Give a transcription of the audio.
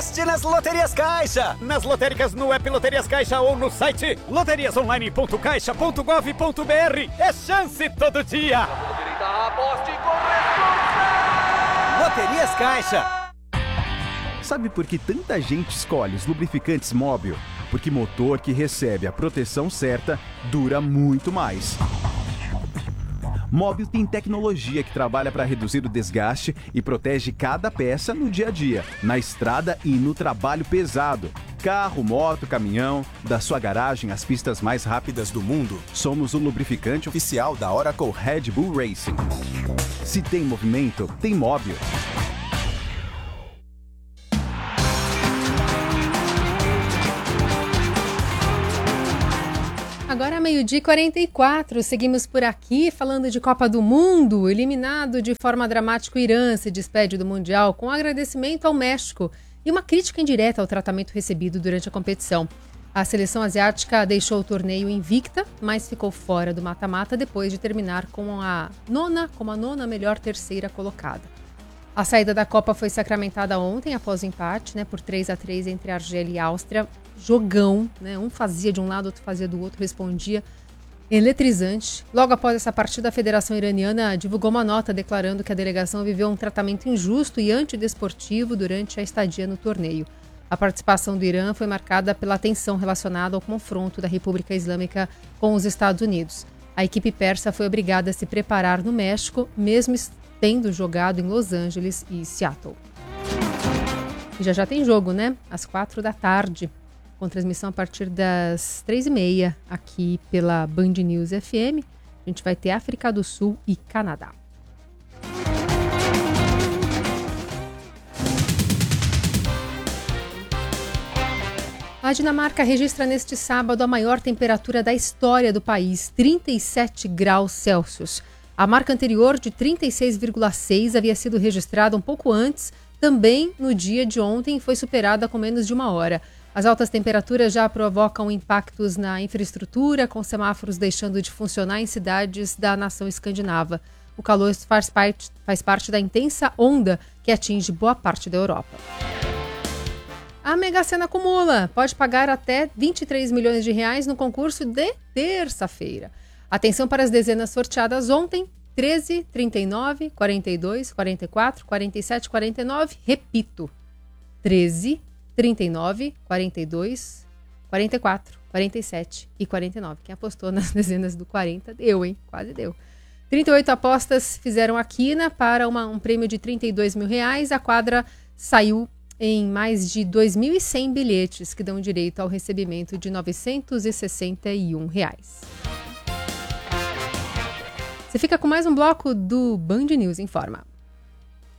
Aposte nas Loterias Caixa. Nas lotéricas no app Loterias Caixa ou no site loteriasonline.caixa.gov.br. É chance todo dia. Aposte com responsa. Loterias Caixa. Sabe por que tanta gente escolhe os lubrificantes Móbil? Porque motor que recebe a proteção certa dura muito mais. Móbil tem tecnologia que trabalha para reduzir o desgaste e protege cada peça no dia a dia, na estrada e no trabalho pesado. Carro, moto, caminhão, da sua garagem às pistas mais rápidas do mundo, somos o lubrificante oficial da Oracle Red Bull Racing. Se tem movimento, tem Móbil. Agora 12h44, seguimos por aqui falando de Copa do Mundo. Eliminado de forma dramática, o Irã se despede do Mundial com agradecimento ao México e uma crítica indireta ao tratamento recebido durante a competição. A seleção asiática deixou o torneio invicta, mas ficou fora do mata-mata depois de terminar como a nona melhor terceira colocada. A saída da Copa foi sacramentada ontem após o empate, por 3-3 entre Argélia e Áustria. Jogão, um fazia de um lado, outro fazia do outro, respondia. Eletrizante. Logo após essa partida, a Federação Iraniana divulgou uma nota declarando que a delegação viveu um tratamento injusto e antidesportivo durante a estadia no torneio. A participação do Irã foi marcada pela tensão relacionada ao confronto da República Islâmica com os Estados Unidos. A equipe persa foi obrigada a se preparar no México, mesmo tendo jogado em Los Angeles e Seattle. E já tem jogo, às 4h, com transmissão a partir das 3h30 aqui pela Band News FM. A gente vai ter África do Sul e Canadá. A Dinamarca registra neste sábado a maior temperatura da história do país, 37 graus Celsius. A marca anterior, de 36,6, havia sido registrada um pouco antes, também no dia de ontem, e foi superada com menos de uma hora. As altas temperaturas já provocam impactos na infraestrutura, com semáforos deixando de funcionar em cidades da nação escandinava. O calor faz parte da intensa onda que atinge boa parte da Europa. A Mega Sena acumula, pode pagar até 23 milhões de reais no concurso de terça-feira. Atenção para as dezenas sorteadas ontem: 13, 39, 42, 44, 47, 49. Repito, 13, 39, 42, 44, 47 e 49. Quem apostou nas dezenas do 40, deu, hein? Quase deu. 38 apostas fizeram a quina para um prêmio de 32 mil reais. A quadra saiu em mais de 2.100 bilhetes, que dão direito ao recebimento de 961 reais. Você fica com mais um bloco do Band News Informa.